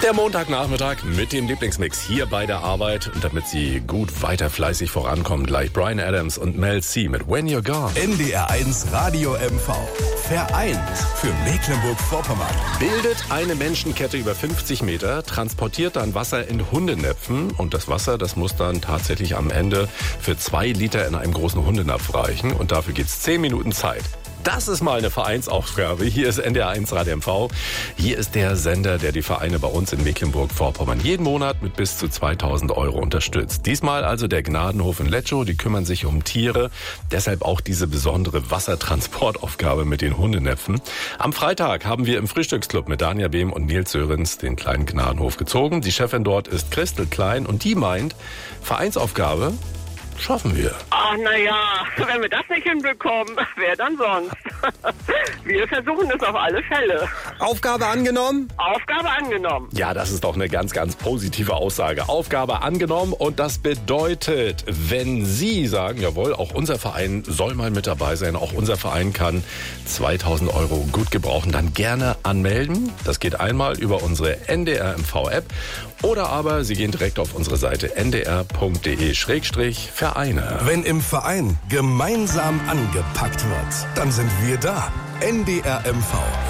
Der Montagnachmittag mit dem Lieblingsmix hier bei der Arbeit. Und damit Sie gut weiter fleißig vorankommen, gleich Bryan Adams und Mel C mit When You're Gone. NDR 1 Radio MV. Vereint für Mecklenburg-Vorpommern. Bildet eine Menschenkette über 50 Meter, transportiert dann Wasser in Hundenäpfen. Und das Wasser, das muss dann tatsächlich am Ende für 2 Liter in einem großen Hundenapf reichen. Und dafür gibt's 10 Minuten Zeit. Das ist mal eine Vereinsaufgabe. Hier ist NDR 1 Radio MV. Hier ist der Sender, der die Vereine bei uns in Mecklenburg-Vorpommern jeden Monat mit bis zu 2.000 € unterstützt. Diesmal also der Gnadenhof in Letschow. Die kümmern sich um Tiere. Deshalb auch diese besondere Wassertransportaufgabe mit den Hundenäpfen. Am Freitag haben wir im Frühstücksclub mit Dania Behm und Nils Sörens den kleinen Gnadenhof gezogen. Die Chefin dort ist Christel Klein und die meint, Vereinsaufgabe schaffen wir. Ach, naja, wenn wir das nicht hinbekommen, wer dann sonst? Wir versuchen es auf alle Fälle. Aufgabe angenommen? Aufgabe angenommen. Ja, das ist doch eine ganz, ganz positive Aussage. Aufgabe angenommen und das bedeutet, wenn Sie sagen, jawohl, auch unser Verein soll mal mit dabei sein, auch unser Verein kann 2.000 € gut gebrauchen, dann gerne anmelden. Das geht einmal über unsere NDR MV-App oder aber Sie gehen direkt auf unsere Seite ndr.de/Vereine. Wenn im Verein gemeinsam angepackt wird, dann sind wir da. NDR MV.